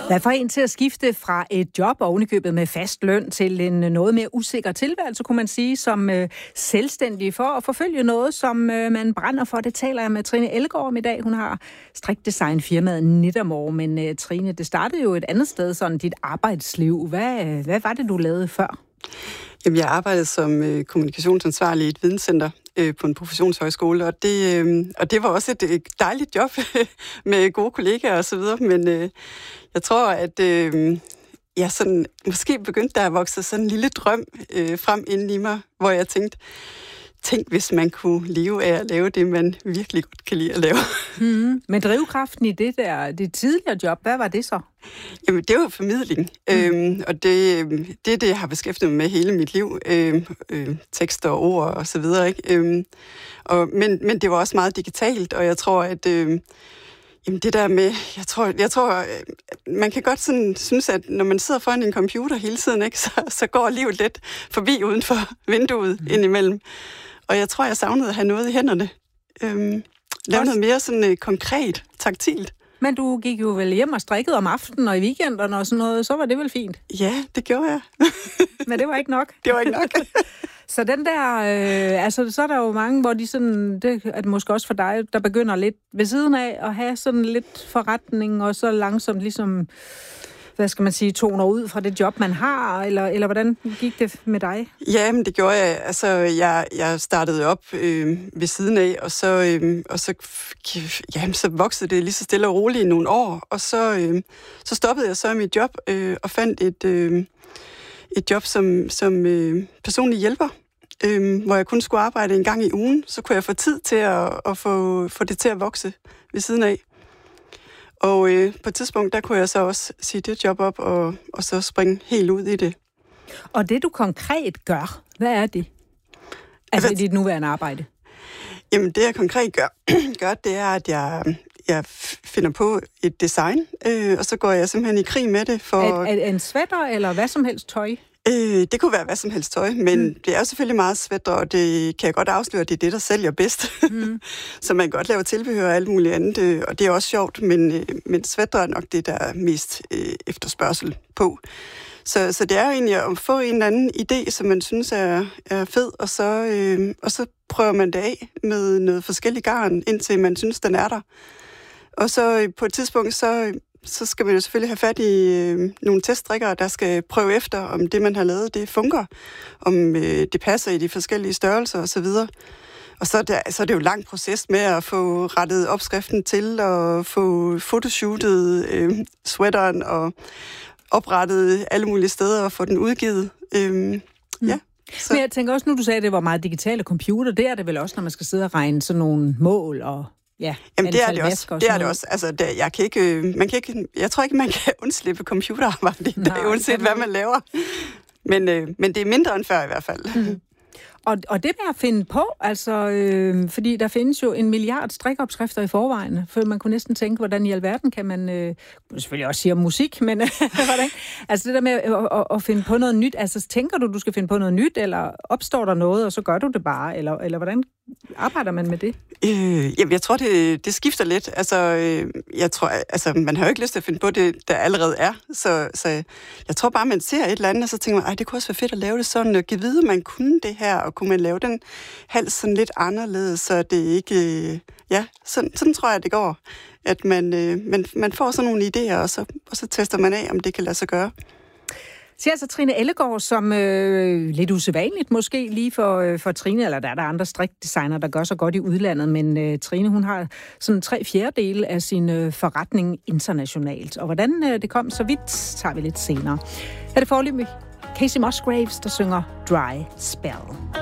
Hvad får en til at skifte fra et job ovenikøbet med fast løn til en noget mere usikker tilværelse, kunne man sige, som selvstændig for at forfølge noget, som man brænder for? Det taler jeg med Trine Ellegaard om i dag. Hun har strikdesignfirmaet Nittermore, men Trine, det startede jo et andet sted, sådan dit arbejdsliv. Hvad var det, du lavede før? Jamen, jeg arbejdede som kommunikationsansvarlig i et videnscenter på en professionshøjskole, og det var også et dejligt job med gode kollegaer og så videre, men jeg tror, at jeg sådan, måske begyndte der at vokse sådan en lille drøm frem inden i mig, hvor jeg tænkte, tænk, hvis man kunne leve af at lave det, man virkelig godt kan lide at lave. Mm-hmm. Men drivkraften i det tidligere job, hvad var det så? Jamen, det var formidling. Og det, jeg har beskæftiget mig med hele mit liv. Tekster og ord og så videre, ikke? Men det var også meget digitalt, og jeg tror, at det der med, jeg tror, man kan godt sådan synes, at når man sidder foran en computer hele tiden, ikke, så går livet lidt forbi uden for vinduet indimellem. Og jeg tror, jeg savnede at have noget i hænderne. Lave noget mere sådan konkret, taktilt. Men du gik jo vel hjem og strikkede om aftenen og i weekenderne og sådan noget, så var det vel fint? Ja, det gjorde jeg. Men det var ikke nok? Det var ikke nok. Så den der, så er der jo mange, hvor de sådan, det er måske også for dig, der begynder lidt ved siden af at have sådan lidt forretning, og så langsomt ligesom, hvad skal man sige, toner ud fra det job, man har, eller hvordan gik det med dig? Ja, men det gjorde jeg. Altså, jeg startede op ved siden af, og så voksede det lige så stille og roligt i nogle år, og så stoppede jeg så mit job og fandt et job som personlig hjælper, hvor jeg kun skulle arbejde en gang i ugen, så kunne jeg få tid til at få det til at vokse ved siden af. Og på et tidspunkt, der kunne jeg så også sige det job op, og så springe helt ud i det. Og det, du konkret gør, hvad er det? Altså i dit nuværende arbejde? Jamen, det jeg konkret gør, det er, at jeg finder på et design, og så går jeg simpelthen i krig med det. For en sweater eller hvad som helst tøj? Det kunne være hvad som helst tøj, men det er jo selvfølgelig meget sweater, og det kan jeg godt afsløre, at det er det, der sælger bedst. Så man kan godt lave tilbehør og alt muligt andet, og det er også sjovt, men sweater er nok det, der er mest efterspørgsel på. Så det er jo egentlig at få en eller anden idé, som man synes er fed, og så prøver man det af med noget forskellig garn, indtil man synes, den er der. Og så på et tidspunkt, så skal man jo selvfølgelig have fat i nogle teststrikkere, der skal prøve efter, om det, man har lavet, det fungerer, om det passer i de forskellige størrelser osv. Og så er det jo en lang proces med at få rettet opskriften til, og få fotoshootet sweateren, og oprettet alle mulige steder, og få den udgivet. Ja. Så. Men jeg tænker også, nu du sagde, at det var meget digitale computer, det er det vel også, når man skal sidde og regne sådan nogle mål og... Ja, jamen, det er det også. Det er det også. Altså, jeg tror ikke, man kan undslippe computerarbejde i dag, uanset hvad man laver. Men det er mindre end før i hvert fald. Mm. Og det med at finde på, altså, fordi der findes jo 1 milliard strikopskrifter i forvejen, for man kunne næsten tænke, hvordan i alverden kan man, selvfølgelig også sige om musik, men hvordan? Altså det der med at finde på noget nyt, altså tænker du skal finde på noget nyt, eller opstår der noget, og så gør du det bare, eller hvordan arbejder man med det? Jamen, jeg tror, det skifter lidt. Altså, jeg tror, altså, man har jo ikke lyst til at finde på det, der allerede er. Så jeg tror bare, man ser et eller andet, og så tænker man, det kunne også være fedt at lave det sådan, og give vide, man kunne det her, og kunne man lave den hals sådan lidt anderledes, så det ikke... sådan tror jeg, det går. At man får sådan nogle idéer, og så tester man af, om det kan lade sig gøre. Så altså Trine Ellegaard, som lidt usædvanligt måske lige for Trine, eller der er der andre strikdesigner, der gør så godt i udlandet, men Trine, hun har sådan 3/4 af sin forretning internationalt. Og hvordan det kom så vidt, tager vi lidt senere. Her er det foreløbig Kacey Musgraves, der synger Dry Spell.